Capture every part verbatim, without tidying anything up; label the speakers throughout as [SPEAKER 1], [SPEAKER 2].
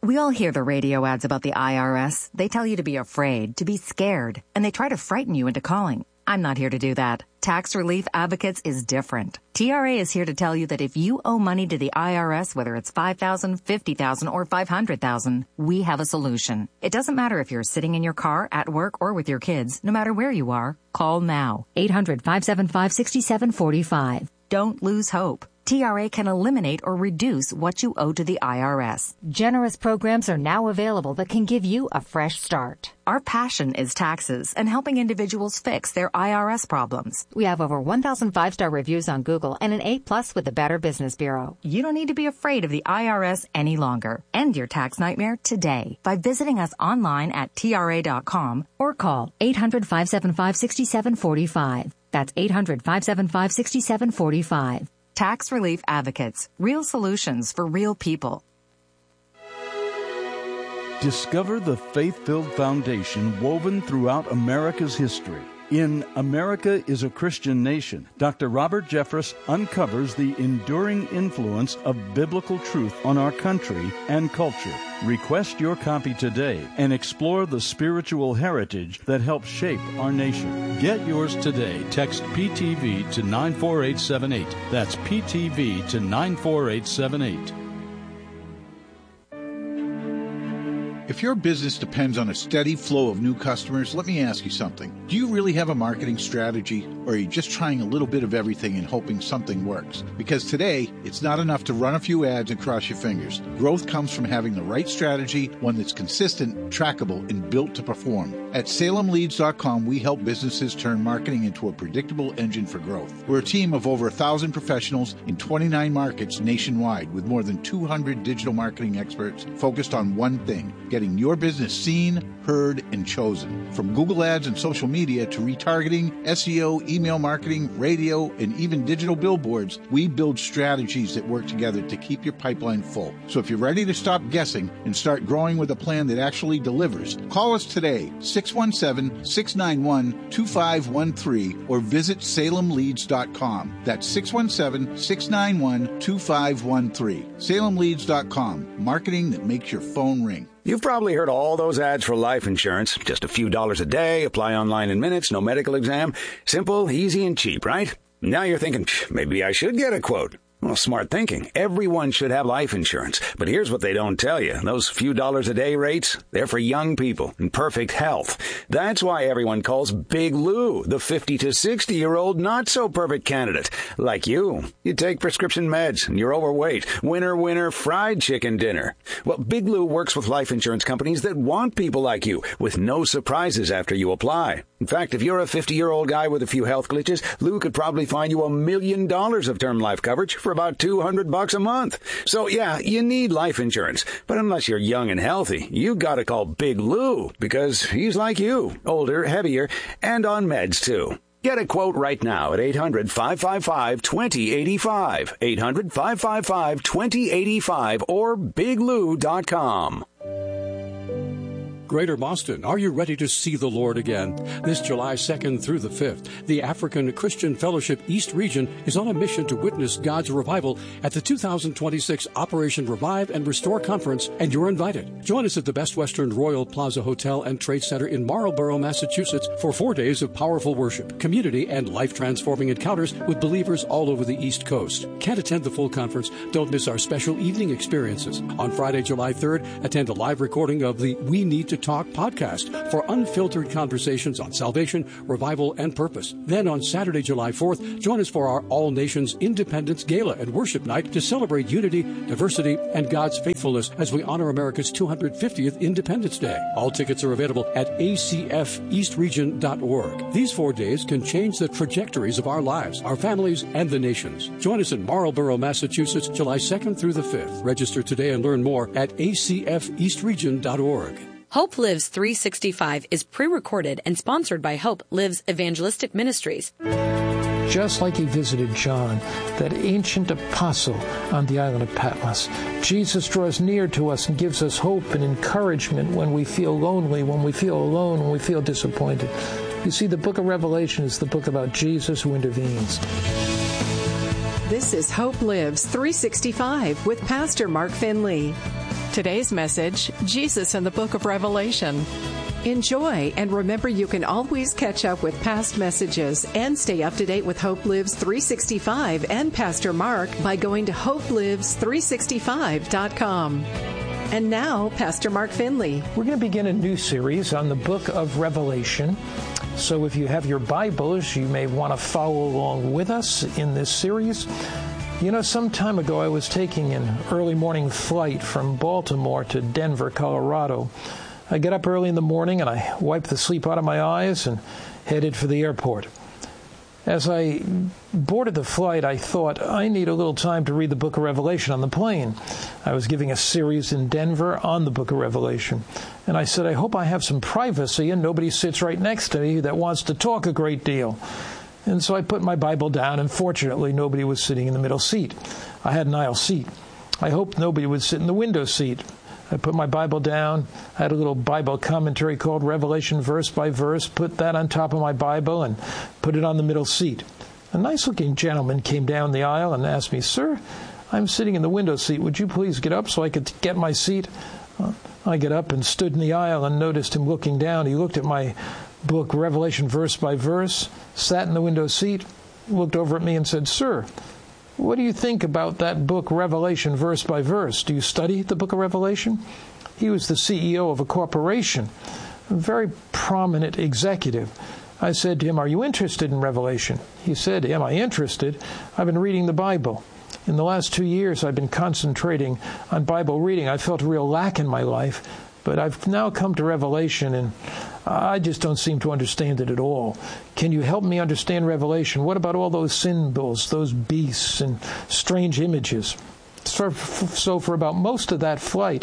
[SPEAKER 1] We all hear the radio ads about the I R S. They tell you to be afraid, to be scared, and they try to frighten you into calling. I'm not here to do that. Tax Relief Advocates is different. T R A is here to tell you that if you owe money to the I R S, whether it's five thousand dollars, fifty thousand dollars, or five hundred thousand dollars, we have a solution. It doesn't matter if you're sitting in your car, at work, or with your kids. No matter where you are, call now. eight hundred, five seven five, six seven four five. Don't lose hope. T R A can eliminate or reduce what you owe to the I R S.
[SPEAKER 2] Generous programs are now available that can give you a fresh start.
[SPEAKER 1] Our passion is taxes and helping individuals fix their I R S problems.
[SPEAKER 2] We have over one thousand five-star reviews on Google and an A plus with the Better Business Bureau.
[SPEAKER 1] You don't need to be afraid of the I R S any longer. End your tax nightmare today by visiting us online at T R A dot com or call eight hundred, five seven five, six seven four five. That's eight hundred, five seven five, six seven four five. Tax Relief Advocates. Real solutions for real people.
[SPEAKER 3] Discover the faith-filled foundation woven throughout America's history. In America is a Christian Nation, Doctor Robert Jeffress uncovers the enduring influence of biblical truth on our country and culture. Request your copy today and explore the spiritual heritage that helps shape our nation. Get yours today. Text P T V to nine four eight seven eight. That's P T V to nine four eight seven eight.
[SPEAKER 4] If your business depends on a steady flow of new customers, let me ask you something. Do you really have a marketing strategy, or are you just trying a little bit of everything and hoping something works? Because today, it's not enough to run a few ads and cross your fingers. Growth comes from having the right strategy, one that's consistent, trackable, and built to perform. At Salem Leads dot com, we help businesses turn marketing into a predictable engine for growth. We're a team of over one thousand professionals in twenty-nine markets nationwide with more than two hundred digital marketing experts focused on one thing: getting your business seen, heard, and chosen. From Google Ads and social media to retargeting, S E O, email marketing, radio, and even digital billboards, we build strategies that work together to keep your pipeline full. So if you're ready to stop guessing and start growing with a plan that actually delivers, call us today, six one seven, six nine one, two five one three, or visit Salem Leads dot com. That's six one seven, six nine one, two five one three. Salem Leads dot com. Marketing that makes your phone ring.
[SPEAKER 5] You've probably heard all those ads for life insurance. Just a few dollars a day, apply online in minutes, no medical exam. Simple, easy, and cheap, right? Now you're thinking, maybe I should get a quote. Well, smart thinking. Everyone should have life insurance. But here's what they don't tell you. Those few dollars a day rates, they're for young people in perfect health. That's why everyone calls Big Lou the fifty to sixty-year-old not-so-perfect candidate. Like you. You take prescription meds and you're overweight. Winner, winner, fried chicken dinner. Well, Big Lou works with life insurance companies that want people like you with no surprises after you apply. In fact, if you're a fifty-year-old guy with a few health glitches, Lou could probably find you a million dollars of term life coverage for about two hundred bucks a month. So yeah, you need life insurance. But unless you're young and healthy, you gotta call Big Lou because he's like you, older, heavier, and on meds too. Get a quote right now at eight hundred, five five five, two zero eight five, eight hundred, five five five, two zero eight five, or big lou dot com.
[SPEAKER 6] Greater Boston, are you ready to see the Lord again? This July second through the fifth, the African Christian Fellowship East Region is on a mission to witness God's revival at the two thousand twenty-six Operation Revive and Restore Conference, and you're invited. Join us at the Best Western Royal Plaza Hotel and Trade Center in Marlborough, Massachusetts for four days of powerful worship, community, and life-transforming encounters with believers all over the East Coast. Can't attend the full conference? Don't miss our special evening experiences. On Friday, July third, attend a live recording of the We Need to Talk podcast for unfiltered conversations on salvation, revival, and purpose. Then on Saturday, July fourth, join us for our All Nations Independence Gala and Worship Night to celebrate unity, diversity, and God's faithfulness as we honor America's two hundred fiftieth Independence Day. All tickets are available at a c f east region dot org. These four days can change the trajectories of our lives, our families, and the nations. Join us in Marlborough, Massachusetts, July second through the fifth. Register today and learn more at a c f east region dot org.
[SPEAKER 7] Hope Lives three sixty-five is pre-recorded and sponsored by Hope Lives Evangelistic Ministries.
[SPEAKER 8] Just like he visited John, that ancient apostle on the island of Patmos, Jesus draws near to us and gives us hope and encouragement when we feel lonely, when we feel alone, when we feel disappointed. You see, the book of Revelation is the book about Jesus who intervenes.
[SPEAKER 9] This is Hope Lives three sixty-five with Pastor Mark Finley. Today's message, Jesus in the Book of Revelation. Enjoy, and remember you can always catch up with past messages and stay up to date with Hope Lives three sixty-five and Pastor Mark by going to hope lives three sixty-five dot com. And now, Pastor Mark Finley.
[SPEAKER 8] We're going to begin a new series on the Book of Revelation. So if you have your Bibles, you may want to follow along with us in this series. You know, some time ago I was taking an early morning flight from Baltimore to Denver, Colorado. I got up early in the morning and I wiped the sleep out of my eyes and headed for the airport. As I boarded the flight, I thought, I need a little time to read the Book of Revelation on the plane. I was giving a series in Denver on the Book of Revelation. And I said, I hope I have some privacy and nobody sits right next to me that wants to talk a great deal. And so I put my Bible down, and fortunately, nobody was sitting in the middle seat. I had an aisle seat. I hoped nobody would sit in the window seat. I put my Bible down. I had a little Bible commentary called Revelation Verse by Verse, put that on top of my Bible, and put it on the middle seat. A nice-looking gentleman came down the aisle and asked me, Sir, I'm sitting in the window seat. Would you please get up so I could get my seat? I get up and stood in the aisle and noticed him looking down. He looked at my book, Revelation Verse by Verse, sat in the window seat, looked over at me and said, Sir, what do you think about that book, Revelation Verse by Verse? Do you study the book of Revelation? He was the C E O of a corporation, a very prominent executive. I said to him, are you interested in Revelation? He said, am I interested? I've been reading the Bible. In the last two years, I've been concentrating on Bible reading. I felt a real lack in my life, but I've now come to Revelation, and I just don't seem to understand it at all. Can you help me understand Revelation? What about all those symbols, those beasts, and strange images? So, so for about most of that flight,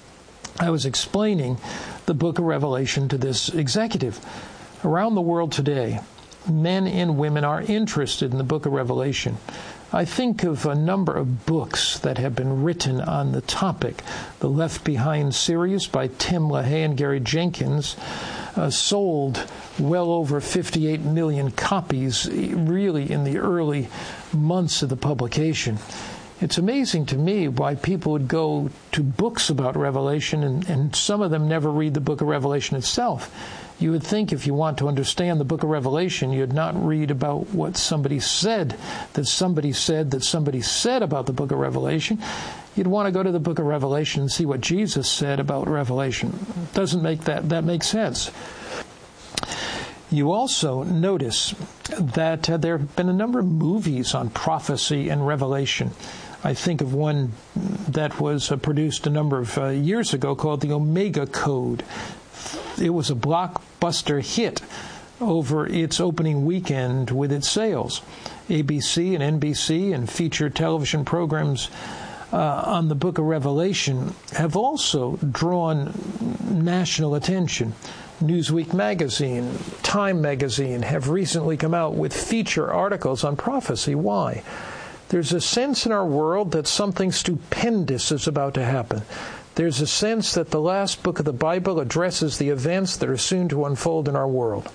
[SPEAKER 8] I was explaining the book of Revelation to this executive. Around the world today, men and women are interested in the book of Revelation. I think of a number of books that have been written on the topic. The Left Behind series by Tim LaHaye and Gary Jenkins uh, sold well over fifty-eight million copies, really in the early months of the publication. It's amazing to me why people would go to books about Revelation, and, and some of them never read the book of Revelation itself. You would think if you want to understand the book of Revelation, you'd not read about what somebody said, that somebody said, that somebody said about the book of Revelation. You'd want to go to the book of Revelation and see what Jesus said about Revelation. Doesn't make that, that makes sense. You also notice that uh, there have been a number of movies on prophecy and Revelation. I think of one that was uh, produced a number of uh, years ago called The Omega Code. It was a blockbuster hit over its opening weekend with its sales. A B C and N B C and feature television programs uh, on the book of Revelation have also drawn national attention. Newsweek magazine, Time magazine have recently come out with feature articles on prophecy. Why? There's a sense in our world that something stupendous is about to happen. There's a sense that the last book of the Bible addresses the events that are soon to unfold in our world.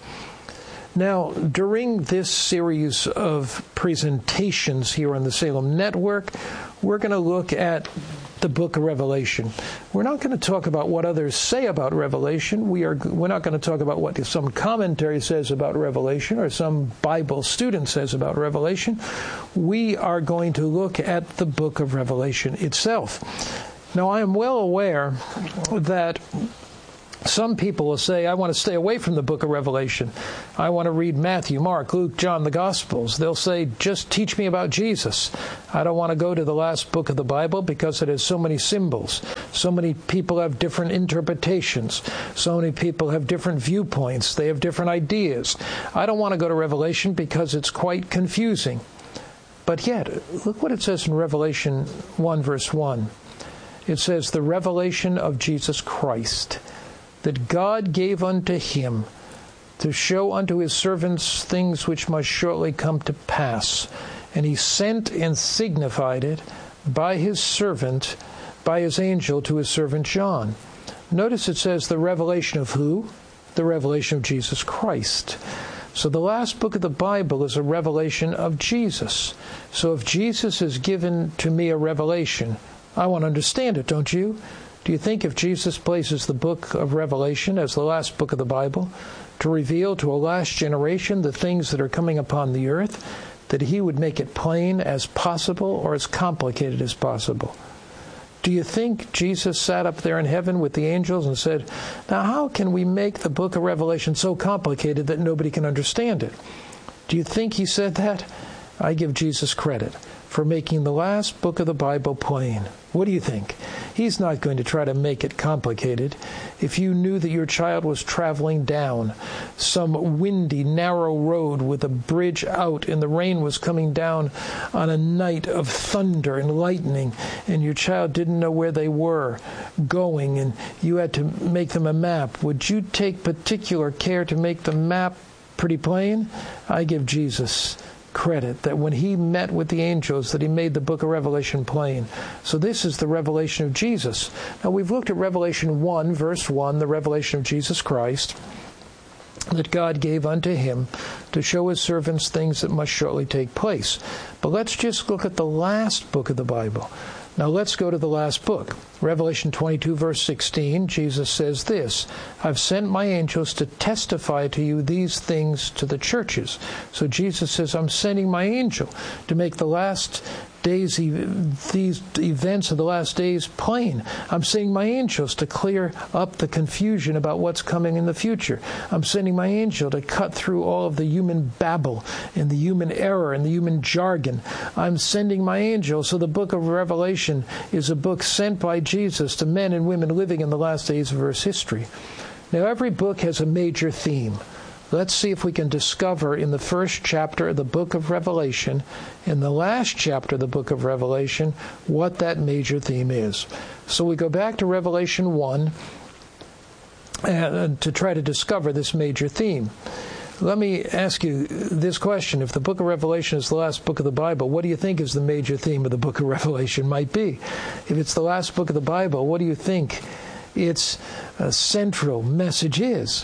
[SPEAKER 8] Now, during this series of presentations here on the Salem Network, we're going to look at the book of Revelation. We're not going to talk about what others say about Revelation. We are, we're not going to talk about what some commentary says about Revelation or some Bible student says about Revelation. We are going to look at the book of Revelation itself. Now, I am well aware that some people will say, I want to stay away from the book of Revelation. I want to read Matthew, Mark, Luke, John, the Gospels. They'll say, just teach me about Jesus. I don't want to go to the last book of the Bible because it has so many symbols. So many people have different interpretations. So many people have different viewpoints. They have different ideas. I don't want to go to Revelation because it's quite confusing. But yet, look what it says in Revelation one, verse one. It says, the revelation of Jesus Christ, that God gave unto him to show unto his servants things which must shortly come to pass. And he sent and signified it by his servant, by his angel to his servant John. Notice it says the revelation of who? The revelation of Jesus Christ. So the last book of the Bible is a revelation of Jesus. So if Jesus has given to me a revelation, I want to understand it, don't you? Do you think if Jesus places the book of Revelation as the last book of the Bible to reveal to a last generation the things that are coming upon the earth, that he would make it plain as possible or as complicated as possible? Do you think Jesus sat up there in heaven with the angels and said, now how can we make the book of Revelation so complicated that nobody can understand it? Do you think he said that? I give Jesus credit for making the last book of the Bible plain. What do you think? He's not going to try to make it complicated. If you knew that your child was traveling down some windy, narrow road with a bridge out and the rain was coming down on a night of thunder and lightning, and your child didn't know where they were going, and you had to make them a map, would you take particular care to make the map pretty plain? I give Jesus credit that when he met with the angels, that he made the book of Revelation plain. So this is the revelation of Jesus. Now we've looked at Revelation one, verse one, the revelation of Jesus Christ, that God gave unto him to show his servants things that must shortly take place. But let's just look at the last book of the Bible. Now let's go to the last book. Revelation twenty-two, verse sixteen, Jesus says this, I've sent my angels to testify to you these things to the churches. So Jesus says, I'm sending my angel to make the last days, these events of the last days plain. I'm sending my angels to clear up the confusion about what's coming in the future. I'm sending my angel to cut through all of the human babble and the human error and the human jargon. I'm sending my angel. So the book of Revelation is a book sent by Jesus to men and women living in the last days of Earth's history. Now, every book has a major theme. Let's see if we can discover in the first chapter of the book of Revelation, in the last chapter of the book of Revelation, what that major theme is. So we go back to Revelation one and to try to discover this major theme. Let me ask you this question. If the book of Revelation is the last book of the Bible, what do you think is the major theme of the book of Revelation might be? If it's the last book of the Bible, what do you think its uh, central message is?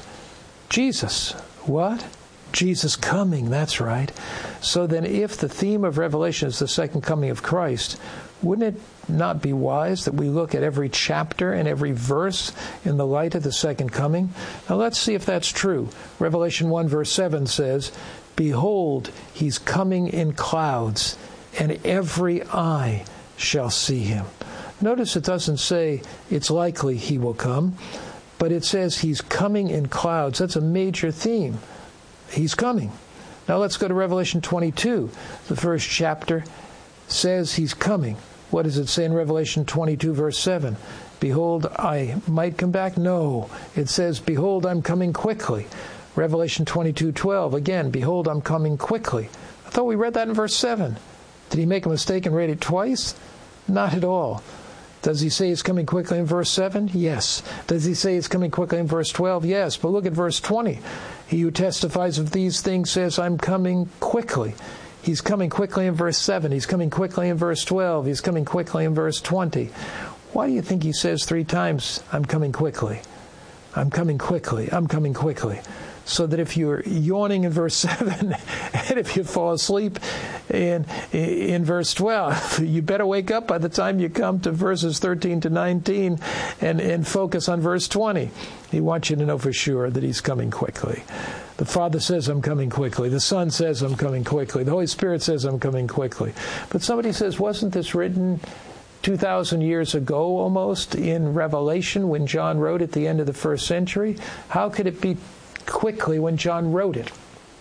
[SPEAKER 8] Jesus. What? Jesus coming, that's right. So then if the theme of Revelation is the second coming of Christ, wouldn't it not be wise that we look at every chapter and every verse in the light of the second coming? Now let's see if that's true. Revelation one verse seven says, Behold, he's coming in clouds, and every eye shall see him. Notice it doesn't say it's likely he will come, but it says he's coming in clouds. That's a major theme. He's coming. Now let's go to Revelation twenty-two. The first chapter says he's coming. What does it say in Revelation twenty-two, verse seven? Behold, I might come back? No. It says, Behold, I'm coming quickly. Revelation twenty-two, twelve, again, Behold, I'm coming quickly. I thought we read that in verse seven. Did he make a mistake and read it twice? Not at all. Does he say he's coming quickly in verse seven? Yes. Does he say he's coming quickly in verse twelve? Yes. But look at verse twenty. He who testifies of these things says, I'm coming quickly. He's coming quickly in verse seven. He's coming quickly in verse twelve. He's coming quickly in verse twenty. Why do you think he says three times, I'm coming quickly? I'm coming quickly. I'm coming quickly. So that if you're yawning in verse seven, and if you fall asleep in in verse twelve, you better wake up by the time you come to verses thirteen to nineteen and, and focus on verse twenty. He wants you to know for sure that he's coming quickly. The Father says, I'm coming quickly. The Son says, I'm coming quickly. The Holy Spirit says, I'm coming quickly. But somebody says, wasn't this written two thousand years ago almost in Revelation when John wrote at the end of the first century? How could it be quickly when John wrote it?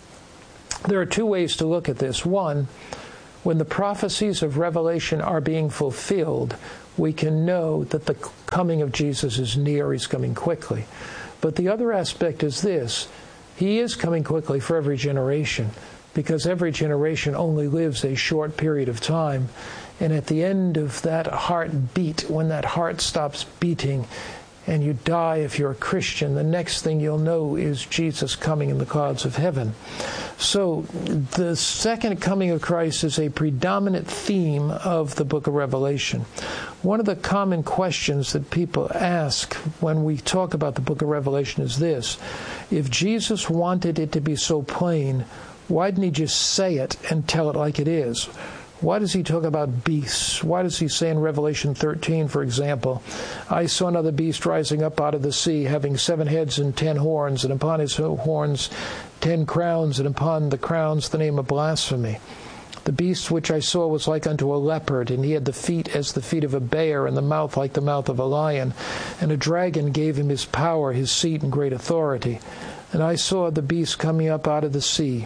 [SPEAKER 8] There are two ways to look at this. One, when the prophecies of Revelation are being fulfilled, we can know that the coming of Jesus is near, he's coming quickly. But the other aspect is this, he is coming quickly for every generation, because every generation only lives a short period of time. And at the end of that heartbeat, when that heart stops beating, and you die if you're a Christian, the next thing you'll know is Jesus coming in the clouds of heaven. So the second coming of Christ is a predominant theme of the book of Revelation. One of the common questions that people ask when we talk about the book of Revelation is this: if Jesus wanted it to be so plain, why didn't he just say it and tell it like it is? Why does he talk about beasts? Why does he say in Revelation thirteen, for example, I saw another beast rising up out of the sea, having seven heads and ten horns, and upon his horns ten crowns, and upon the crowns the name of blasphemy. The beast which I saw was like unto a leopard, and he had the feet as the feet of a bear, and the mouth like the mouth of a lion. And a dragon gave him his power, his seat, and great authority. And I saw the beast coming up out of the sea.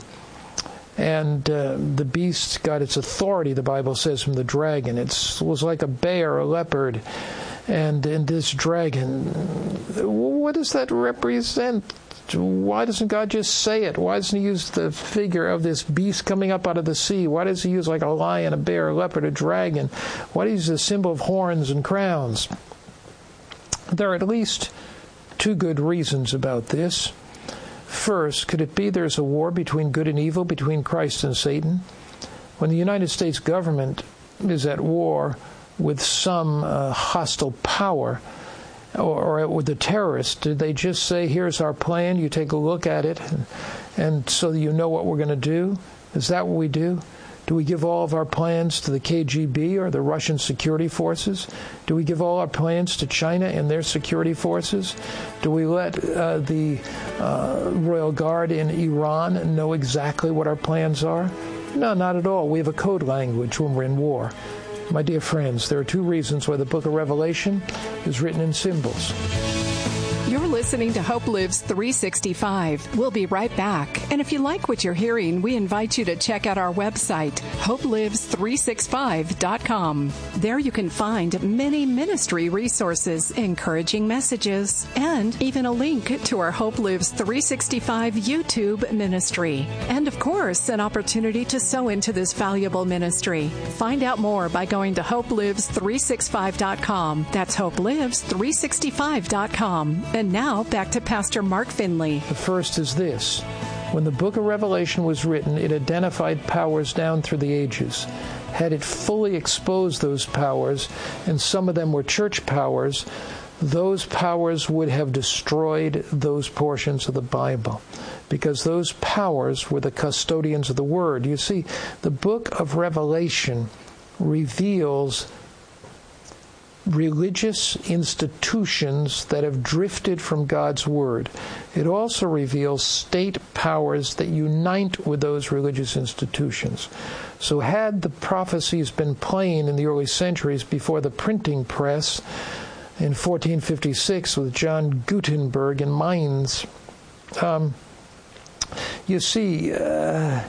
[SPEAKER 8] And uh, the beast got its authority, the Bible says, from the dragon. It was like a bear, a leopard. And, and this dragon, what does that represent? Why doesn't God just say it? Why doesn't he use the figure of this beast coming up out of the sea? Why does he use like a lion, a bear, a leopard, a dragon? Why does he use the symbol of horns and crowns? There are at least two good reasons about this. First, could it be there's a war between good and evil, between Christ and Satan? When the United States government is at war with some uh, hostile power, or, or with the terrorists, did they just say, here's our plan, you take a look at it, and, and so that you know what we're going to do? Is that what we do? Do we give all of our plans to the K G B or the Russian security forces? Do we give all our plans to China and their security forces? Do we let uh, the uh, Royal Guard in Iran know exactly what our plans are? No, not at all. We have a code language when we're in war. My dear friends, there are two reasons why the book of Revelation is written in symbols.
[SPEAKER 9] You're listening to Hope Lives three sixty-five. We'll be right back. And if you like what you're hearing, we invite you to check out our website, hope lives three sixty-five dot com. There you can find many ministry resources, encouraging messages, and even a link to our Hope Lives three sixty-five YouTube ministry. And of course, an opportunity to sow into this valuable ministry. Find out more by going to hope lives three sixty-five dot com. That's hope lives three sixty-five dot com. And now, back to Pastor Mark Finley.
[SPEAKER 8] The first is this. When the book of Revelation was written, it identified powers down through the ages. Had it fully exposed those powers, and some of them were church powers, those powers would have destroyed those portions of the Bible, because those powers were the custodians of the Word. You see, the book of Revelation reveals religious institutions that have drifted from God's Word. It also reveals state powers that unite with those religious institutions. So had the prophecies been plain in the early centuries before the printing press in fourteen fifty-six with John Gutenberg in Mainz, um, you see, uh,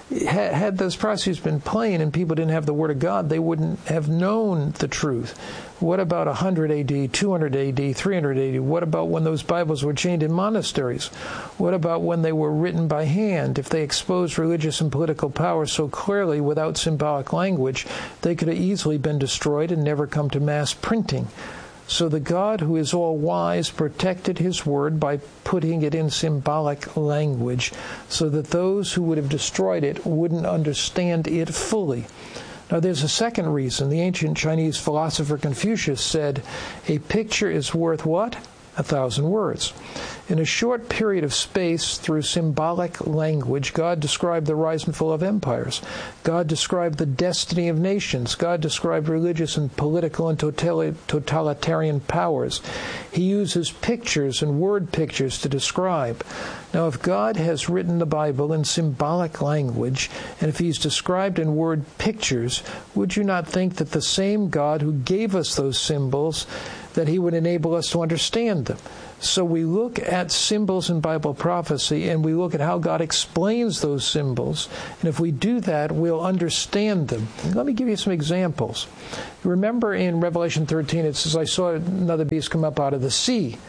[SPEAKER 8] had those prophecies been plain and people didn't have the Word of God, they wouldn't have known the truth. What about one hundred A D, two hundred A D, three hundred A D? What about when those Bibles were chained in monasteries? What about when they were written by hand? If they exposed religious and political power so clearly without symbolic language, they could have easily been destroyed and never come to mass printing. So the God who is all-wise protected His Word by putting it in symbolic language so that those who would have destroyed it wouldn't understand it fully. Now, there's a second reason. The ancient Chinese philosopher Confucius said, a picture is worth what? A thousand words. In a short period of space, through symbolic language, God described the rise and fall of empires. God described the destiny of nations. God described religious and political and totalitarian powers. He uses pictures and word pictures to describe. Now, if God has written the Bible in symbolic language, and if He's described in word pictures, would you not think that the same God who gave us those symbols, that He would enable us to understand them? So we look at symbols in Bible prophecy, and we look at how God explains those symbols. And if we do that, we'll understand them. Let me give you some examples. Remember in Revelation thirteen, it says, I saw another beast come up out of the sea.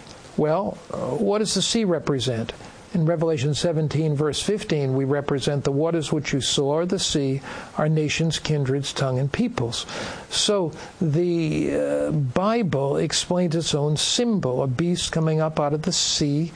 [SPEAKER 8] Well, what does the sea represent? In Revelation seventeen, verse fifteen, we represent the waters which you saw, or the sea, are nations, kindreds, tongue, and peoples. So the uh, Bible explains its own symbol. A beast coming up out of the sea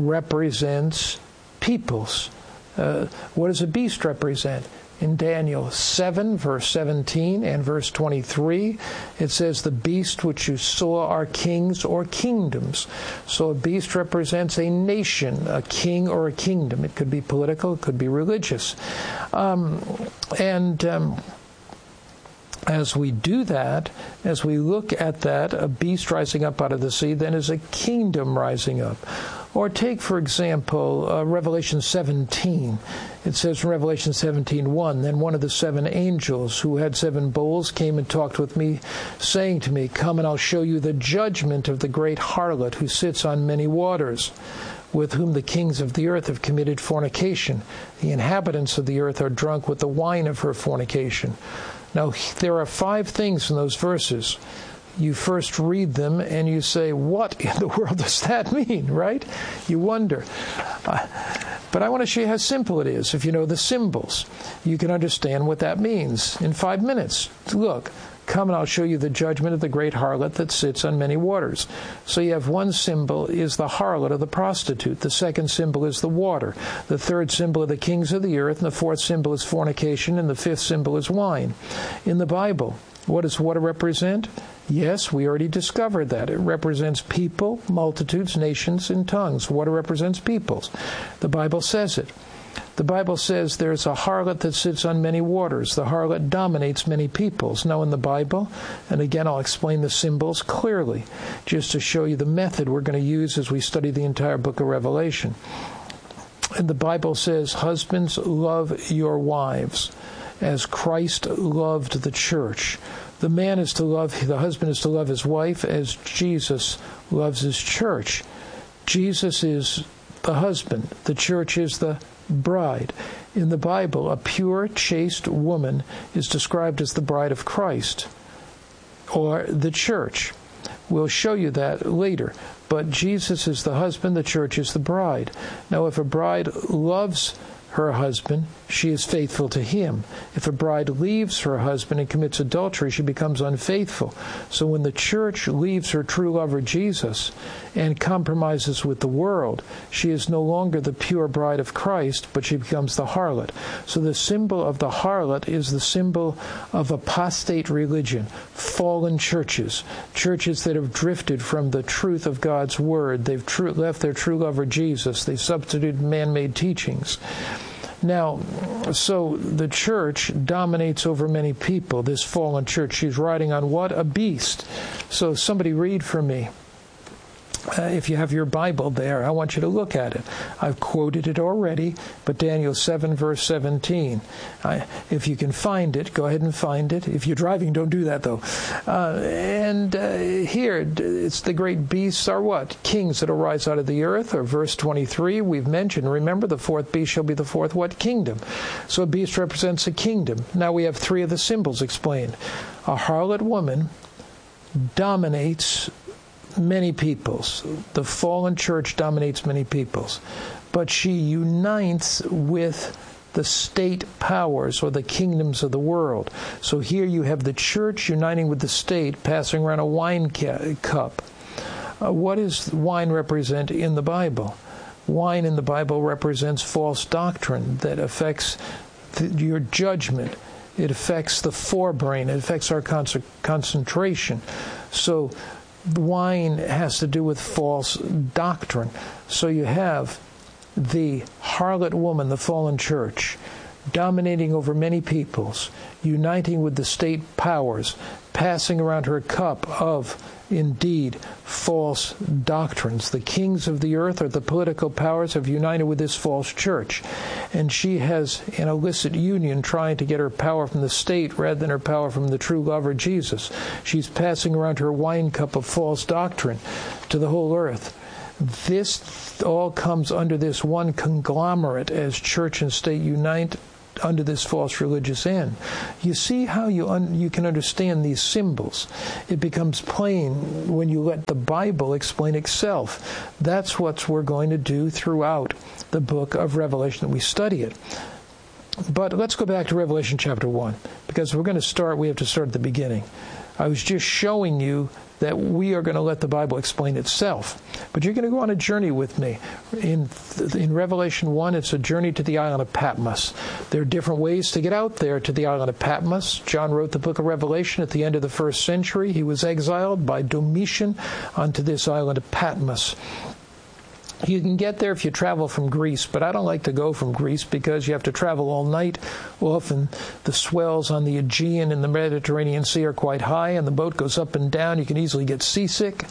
[SPEAKER 8] represents peoples. Uh, what does a beast represent? In Daniel seven, verse seventeen and verse twenty-three, it says, the beast which you saw are kings or kingdoms. So a beast represents a nation, a king or a kingdom. It could be political, it could be religious. Um, and um, As we do that, as we look at that, a beast rising up out of the sea, then is a kingdom rising up. Or take, for example, uh, Revelation seventeen. It says in Revelation seventeen one, then one of the seven angels who had seven bowls came and talked with me, saying to me, come and I'll show you the judgment of the great harlot who sits on many waters, with whom the kings of the earth have committed fornication. The inhabitants of the earth are drunk with the wine of her fornication. Now, there are five things in those verses. You first read them and you say, what in the world does that mean, right? You wonder. Uh, but I want to show you how simple it is. If you know the symbols, you can understand what that means in five minutes. Look, come and I'll show you the judgment of the great harlot that sits on many waters. So you have one symbol is the harlot or the prostitute. The second symbol is the water. The third symbol are the kings of the earth. And the fourth symbol is fornication. And the fifth symbol is wine. In the Bible, what does water represent? Yes, we already discovered that. It represents people, multitudes, nations, and tongues. Water represents peoples. The Bible says it. The Bible says there's a harlot that sits on many waters. The harlot dominates many peoples. Now in the Bible, and again I'll explain the symbols clearly, just to show you the method we're going to use as we study the entire book of Revelation. And the Bible says, husbands, love your wives as Christ loved the church. The man is to love, the husband is to love his wife as Jesus loves his church. Jesus is the husband. The church is the bride. In the Bible, a pure, chaste woman is described as the bride of Christ, or the church. We'll show you that later. But Jesus is the husband, the church is the bride. Now, if a bride loves her husband, she is faithful to him. If a bride leaves her husband and commits adultery, she becomes unfaithful. So when the church leaves her true lover Jesus and compromises with the world, she is no longer the pure bride of Christ, but she becomes the harlot. So the symbol of the harlot is the symbol of apostate religion, fallen churches, churches that have drifted from the truth of God's word. They've tr- left their true lover Jesus. They've substituted man-made teachings. Now, so the church dominates over many people, this fallen church. She's riding on what? A beast. So somebody read for me. Uh, if you have your Bible there, I want you to look at it. I've quoted it already, but Daniel seven, verse seventeen. I, if you can find it, go ahead and find it. If you're driving, don't do that, though. Uh, and uh, here, it's the great beasts are what? Kings that arise out of the earth, or verse twenty-three, we've mentioned. Remember, the fourth beast shall be the fourth what? Kingdom. So a beast represents a kingdom. Now we have three of the symbols explained. A harlot woman dominates many peoples. The fallen church dominates many peoples. But she unites with the state powers or the kingdoms of the world. So here you have the church uniting with the state, passing around a wine ca- cup. Uh, what does wine represent in the Bible? Wine in the Bible represents false doctrine that affects th- your judgment. It affects the forebrain. It affects our con- concentration. So wine has to do with false doctrine. So you have the harlot woman, the fallen church, dominating over many peoples, uniting with the state powers, passing around her cup of, indeed, false doctrines. The kings of the earth, or the political powers, have united with this false church. And she has an illicit union trying to get her power from the state rather than her power from the true lover, Jesus. She's passing around her wine cup of false doctrine to the whole earth. This all comes under this one conglomerate as church and state unite under this false religious end. You see how you un- you can understand these symbols. It becomes plain when you let the Bible explain itself. That's what we're going to do throughout the book of Revelation, that we study it. But let's go back to Revelation chapter one, because we're going to start, we have to start at the beginning. I was just showing you that we are going to let the Bible explain itself. But you're going to go on a journey with me. In in Revelation one, it's a journey to the island of Patmos. There are different ways to get out there to the island of Patmos. John wrote the book of Revelation at the end of the first century. He was exiled by Domitian onto this island of Patmos. You can get there if you travel from Greece, but I don't like to go from Greece because you have to travel all night. Often the swells on the Aegean and the Mediterranean Sea are quite high, and the boat goes up and down. You can easily get seasick.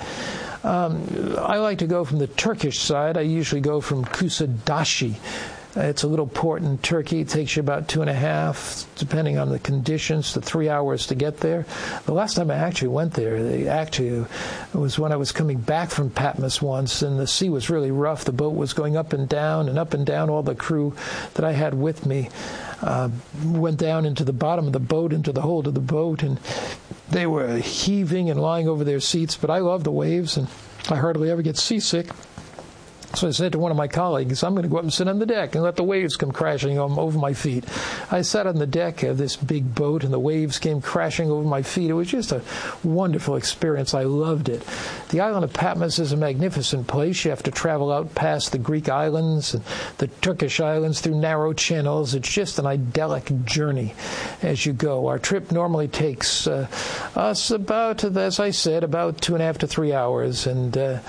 [SPEAKER 8] Um, I like to go from the Turkish side. I usually go from Kusadasi. It's a little port in Turkey. It takes you about two and a half, depending on the conditions, to three hours to get there. The last time I actually went there, they actually it was when I was coming back from Patmos once, and the sea was really rough. The boat was going up and down and up and down. All the crew that I had with me uh, went down into the bottom of the boat, into the hold of the boat, and they were heaving and lying over their seats. But I love the waves, and I hardly ever get seasick. So I said to one of my colleagues, I'm going to go up and sit on the deck and let the waves come crashing over my feet. I sat on the deck of this big boat, and the waves came crashing over my feet. It was just a wonderful experience. I loved it. The island of Patmos is a magnificent place. You have to travel out past the Greek islands and the Turkish islands through narrow channels. It's just an idyllic journey as you go. Our trip normally takes uh, us about, as I said, about two and a half to three hours. And uh,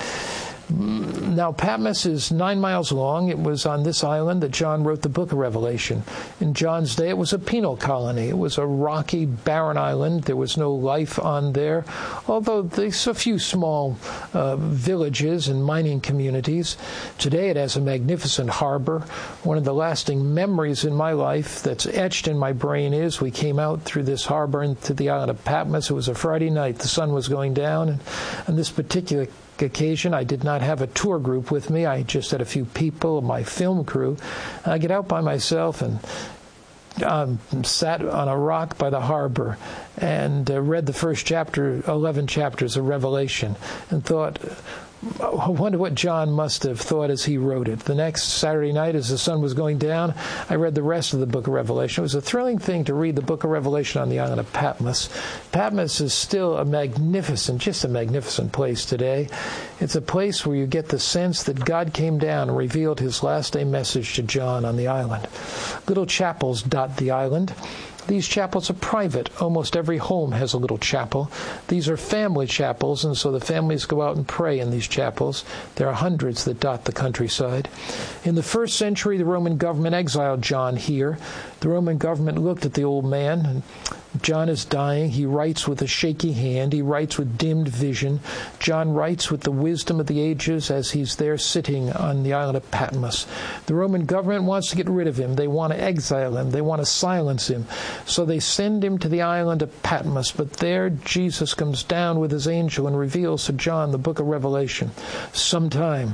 [SPEAKER 8] Now, Patmos is nine miles long. It was on this island that John wrote the book of Revelation. In John's day, it was a penal colony. It was a rocky, barren island. There was no life on there, although there's a few small uh, villages and mining communities. Today, it has a magnificent harbor. One of the lasting memories in my life that's etched in my brain is we came out through this harbor into the island of Patmos. It was a Friday night. The sun was going down, and on this particular occasion, I did not have a tour group with me. I just had a few people, my film crew. I get out by myself and um, sat on a rock by the harbor and uh, read the first chapter, eleven chapters of Revelation, and thought, I wonder what John must have thought as he wrote it. The next Saturday night, as the sun was going down, I read the rest of the book of Revelation. It was a thrilling thing to read the book of Revelation on the island of Patmos. Patmos is still a magnificent, just a magnificent place today. It's a place where you get the sense that God came down and revealed his last day message to John on the island. Little chapels dot the island. These chapels are private. Almost every home has a little chapel. These are family chapels, and so the families go out and pray in these chapels. There are hundreds that dot the countryside. In the first century, the Roman government exiled John here. The Roman government looked at the old man, and John is dying. He writes with a shaky hand. He writes with dimmed vision. John writes with the wisdom of the ages as he's there sitting on the island of Patmos. The Roman government wants to get rid of him. They want to exile him. They want to silence him. So they send him to the island of Patmos. But there Jesus comes down with his angel and reveals to John the book of Revelation. Sometime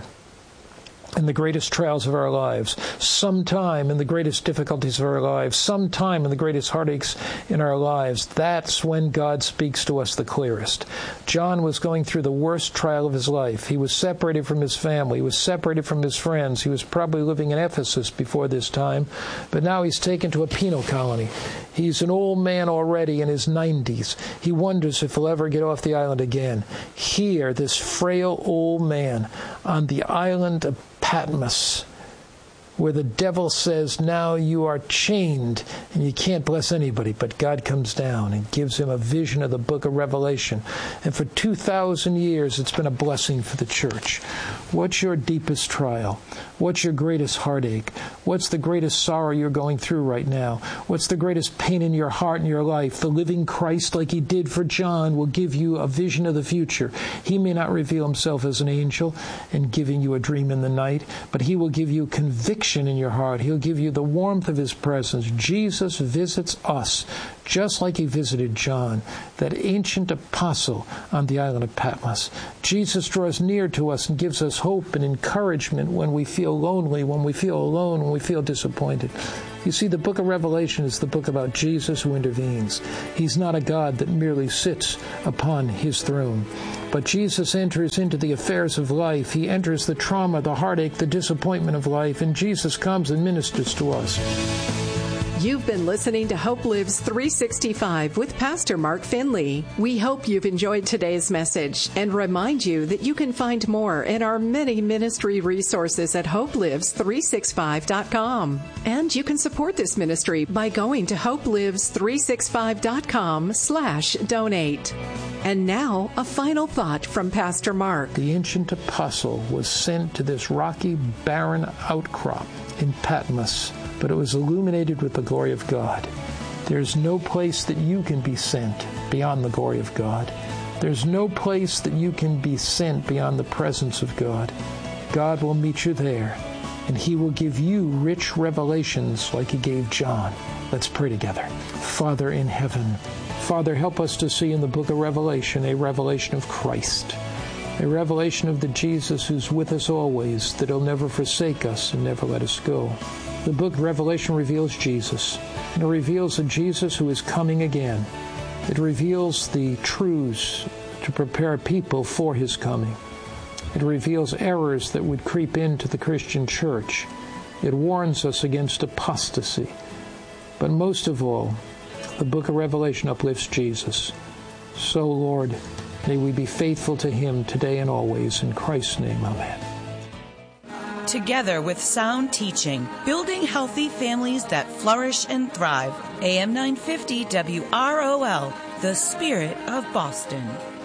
[SPEAKER 8] in the greatest trials of our lives, sometime in the greatest difficulties of our lives, sometime in the greatest heartaches in our lives, that's when God speaks to us the clearest. John was going through the worst trial of his life. He was separated from his family. He was separated from his friends. He was probably living in Ephesus before this time, but now he's taken to a penal colony. He's an old man already in his nineties. He wonders if he'll ever get off the island again. Here, this frail old man on the island of Patmos, where the devil says, now you are chained and you can't bless anybody. But God comes down and gives him a vision of the book of Revelation. And for two thousand years, it's been a blessing for the church. What's your deepest trial? What's your greatest heartache? What's the greatest sorrow you're going through right now? What's the greatest pain in your heart and your life? The living Christ, like he did for John, will give you a vision of the future. He may not reveal himself as an angel and giving you a dream in the night, but he will give you conviction in your heart. He'll give you the warmth of his presence. Jesus visits us just like he visited John, that ancient apostle on the island of Patmos. Jesus draws near to us and gives us hope and encouragement when we feel lonely, when we feel alone, when we feel disappointed. You see, the book of Revelation is the book about Jesus who intervenes. He's not a God that merely sits upon his throne. But Jesus enters into the affairs of life. He enters the trauma, the heartache, the disappointment of life, and Jesus comes and ministers to us.
[SPEAKER 9] You've been listening to Hope Lives three sixty-five with Pastor Mark Finley. We hope you've enjoyed today's message and remind you that you can find more in our many ministry resources at hope lives three sixty-five dot com. And you can support this ministry by going to hope lives three sixty-five dot com slash donate. And now, a final thought from Pastor Mark.
[SPEAKER 8] The ancient apostle was sent to this rocky, barren outcrop in Patmos, but it was illuminated with the glory of God. There's no place that you can be sent beyond the glory of God. There's no place that you can be sent beyond the presence of God. God will meet you there, and He will give you rich revelations like He gave John. Let's pray together. Father in heaven, Father, help us to see in the book of Revelation a revelation of Christ, a revelation of the Jesus who's with us always, that He'll never forsake us and never let us go. The book of Revelation reveals Jesus, and it reveals a Jesus who is coming again. It reveals the truths to prepare people for His coming. It reveals errors that would creep into the Christian church. It warns us against apostasy. But most of all, the book of Revelation uplifts Jesus. So, Lord, may we be faithful to Him today and always. In Christ's name, amen.
[SPEAKER 10] Together with sound teaching, building healthy families that flourish and thrive. A M nine fifty W R O L, the Spirit of Boston.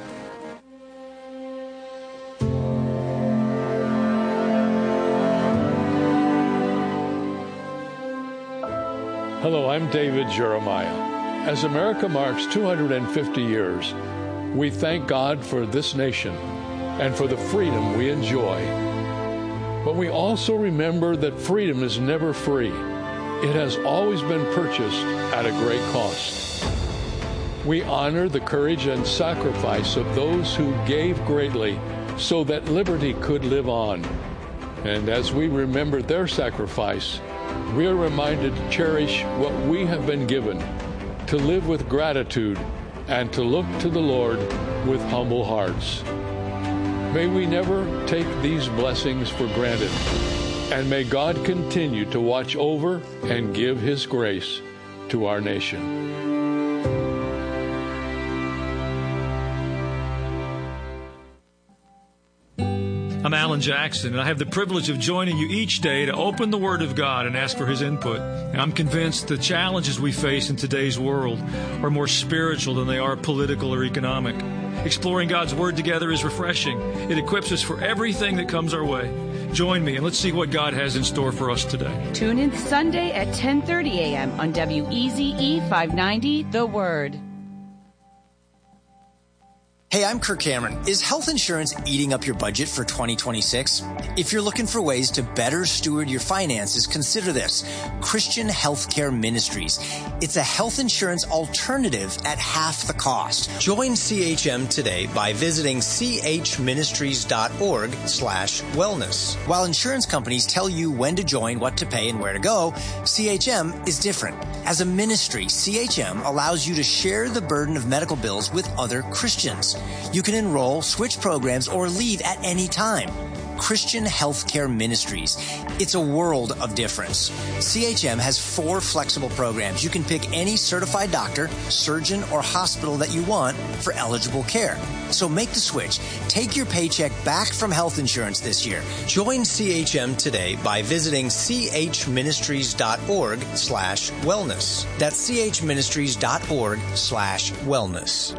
[SPEAKER 11] Hello, I'm David Jeremiah. As America marks two hundred fifty years, we thank God for this nation and for the freedom we enjoy. But we also remember that freedom is never free. It has always been purchased at a great cost. We honor the courage and sacrifice of those who gave greatly so that liberty could live on. And as we remember their sacrifice, we are reminded to cherish what we have been given, to live with gratitude, and to look to the Lord with humble hearts. May we never take these blessings for granted, and may God continue to watch over and give His grace to our nation.
[SPEAKER 12] I'm Alan Jackson, and I have the privilege of joining you each day to open the Word of God and ask for His input. And I'm convinced the challenges we face in today's world are more spiritual than they are political or economic. Exploring God's Word together is refreshing. It equips us for everything that comes our way. Join me, and let's see what God has in store for us today.
[SPEAKER 13] Tune in Sunday at ten thirty a.m. on W E Z E five ninety, The Word.
[SPEAKER 14] Hey, I'm Kirk Cameron. Is health insurance eating up your budget for twenty twenty-six? If you're looking for ways to better steward your finances, consider this. Christian Healthcare Ministries. It's a health insurance alternative at half the cost. Join C H M today by visiting chministries.org slash wellness. While insurance companies tell you when to join, what to pay, and where to go, C H M is different. As a ministry, C H M allows you to share the burden of medical bills with other Christians. You can enroll, switch programs, or leave at any time. Christian Healthcare Ministries. It's a world of difference. C H M has four flexible programs. You can pick any certified doctor, surgeon, or hospital that you want for eligible care. So make the switch. Take your paycheck back from health insurance this year. Join C H M today by visiting chministries.org slash wellness. That's chministries.org slash wellness.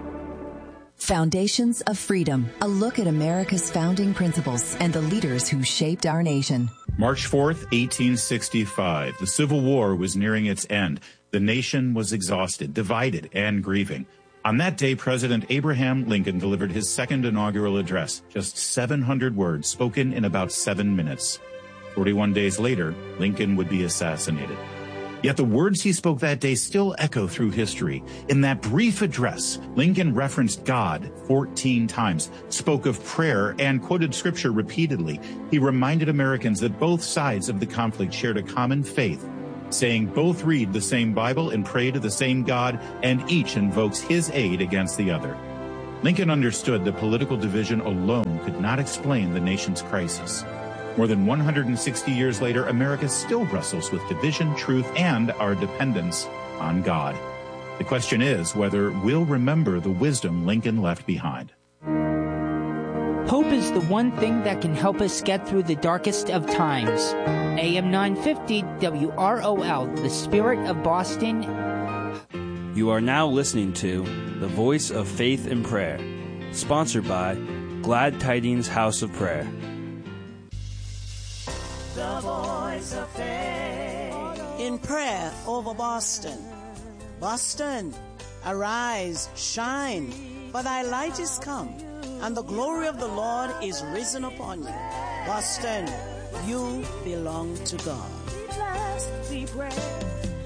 [SPEAKER 15] Foundations of Freedom, a look at America's founding principles and the leaders who shaped our nation.
[SPEAKER 16] March fourth, eighteen sixty-five. The Civil War was nearing its end. The nation was exhausted, divided, and grieving. On that day, President Abraham Lincoln delivered his second inaugural address, just seven hundred words spoken in about seven minutes. forty-one days later, Lincoln would be assassinated. Yet the words he spoke that day still echo through history. In that brief address, Lincoln referenced God fourteen times, spoke of prayer, and quoted scripture repeatedly. He reminded Americans that both sides of the conflict shared a common faith, saying both read the same Bible and pray to the same God, and each invokes His aid against the other. Lincoln understood that political division alone could not explain the nation's crisis. More than one hundred sixty years later, America still wrestles with division, truth, and our dependence on God. The question is whether we'll remember the wisdom Lincoln left behind.
[SPEAKER 17] Hope is the one thing that can help us get through the darkest of times. A M nine fifty W R O L, the Spirit of Boston.
[SPEAKER 18] You are now listening to The Voice of Faith and Prayer, sponsored by Glad Tidings House of Prayer.
[SPEAKER 19] The Voice of Faith. In prayer over Boston. Boston, arise, shine, for thy light is come, and the glory of the Lord is risen upon you. Boston, you belong to God.
[SPEAKER 20] Be blessed, be brave.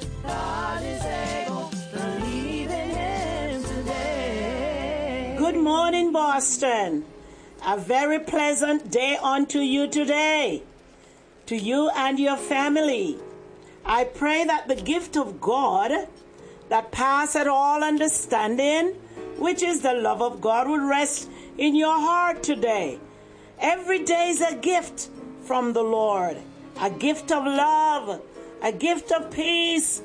[SPEAKER 20] God is able, believe in Him today.
[SPEAKER 19] Good morning, Boston. A very pleasant day unto you today. To you and your family. I pray that the gift of God that passeth all understanding, which is the love of God, will rest in your heart today. Every day is a gift from the Lord. A gift of love, a gift of peace,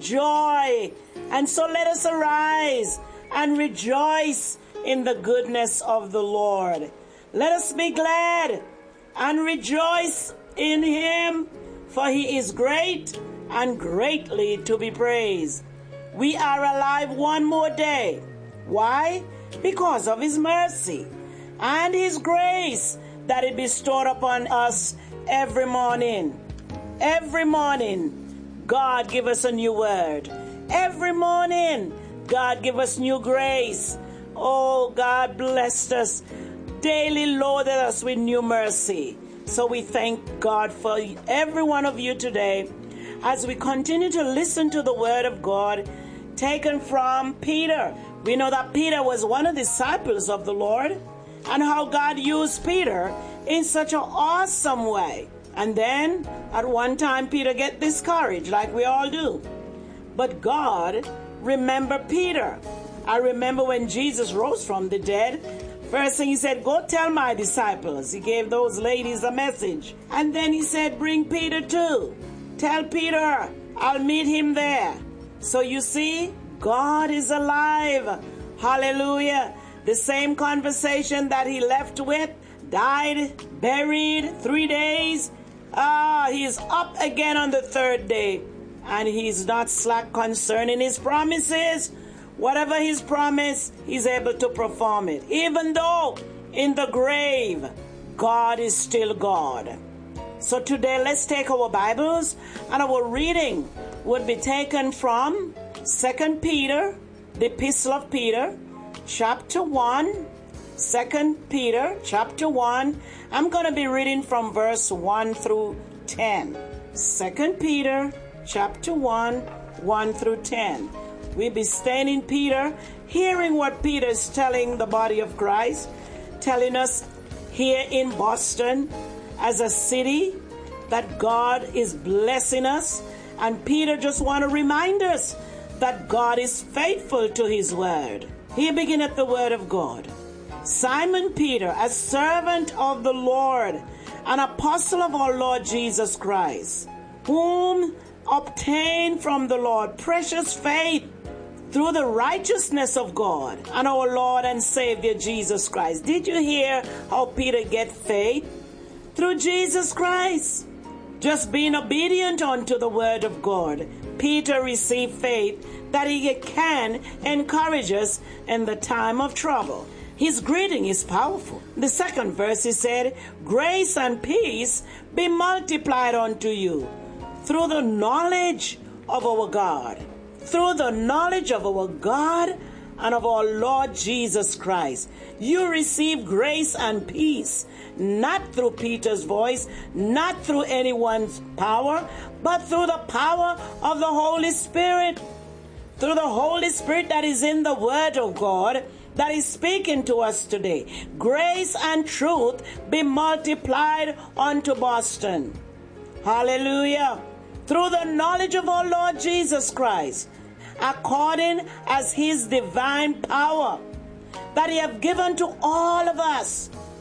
[SPEAKER 19] joy. And so let us arise and rejoice in the goodness of the Lord. Let us be glad and rejoice in Him, for He is great and greatly to be praised. We are alive one more day. Why? Because of His mercy and His grace that He bestowed upon us every morning. Every morning, God give us a new word. Every morning, God give us new grace. Oh, God blessed us, daily loaded us with new mercy. So we thank God for every one of you today as we continue to listen to the word of God taken from Peter. We know that Peter was one of the disciples of the Lord, and how God used Peter in such an awesome way. And then at one time Peter get discouraged, like we all do. But God remembered Peter. I remember when Jesus rose from the dead, first thing He said, go tell my disciples. He gave those ladies a message. And then He said, bring Peter too. Tell Peter, I'll meet him there. So you see, God is alive. Hallelujah. The same conversation that He left with, died, buried, three days. Ah, He is up again on the third day. And He's not slack concerning His promises. Whatever His promise, He's able to perform it. Even though in the grave, God is still God. So today, let's take our Bibles, and our reading would be taken from Second Peter, the Epistle of Peter, chapter one. Second Peter, chapter one. I'm going to be reading from verse one through ten. Second Peter, chapter one, one through ten. We'll be staying in Peter, hearing what Peter is telling the body of Christ, telling us here in Boston, as a city, that God is blessing us. And Peter just want to remind us that God is faithful to His word. Here beginneth the word of God. Simon Peter, a servant of the Lord, an apostle of our Lord Jesus Christ, whom obtained from the Lord precious faith through the righteousness of God and our Lord and Savior Jesus Christ. Did you hear how Peter get faith? Through Jesus Christ. Just being obedient unto the word of God, Peter received faith that he can encourage us in the time of trouble. His greeting is powerful. The second verse, he said, grace and peace be multiplied unto you through the knowledge of our God. Through the knowledge of our God and of our Lord Jesus Christ. You receive grace and peace, not through Peter's voice, not through anyone's power, but through the power of the Holy Spirit. Through the Holy Spirit that is in the Word of God, that is speaking to us today. Grace and truth be multiplied unto Boston. Hallelujah. Through the knowledge of our Lord Jesus Christ, according as His divine power that He have given to all of us